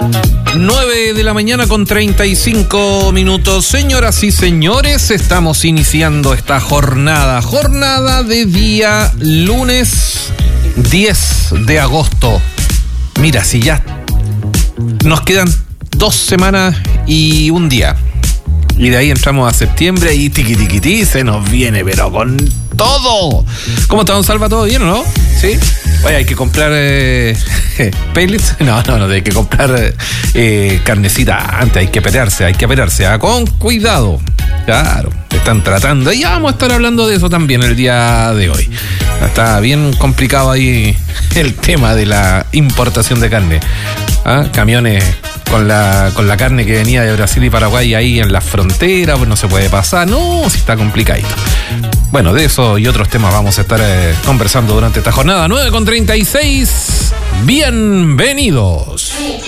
9 de la mañana con 35 minutos. Señoras y señores, estamos iniciando esta jornada de día lunes 10 de agosto. Mira, si ya nos quedan 2 semanas y un día. Y de ahí entramos a septiembre y tiqui se nos viene, pero con todo. ¿Cómo está, don Salva? ¿Todo bien o no? ¿Sí? Oye, hay que comprar pellets. No, hay que comprar carnecita antes, hay que pelearse, con cuidado. Claro, están tratando. Y ya vamos a estar hablando de eso también el día de hoy. Está bien complicado ahí el tema de la importación de carne. Camiones con la carne que venía de Brasil y Paraguay ahí en la frontera, pues no se puede pasar. No, sí está complicadito. Bueno, de eso y otros temas vamos a estar conversando durante esta jornada. 9:36. Bienvenidos.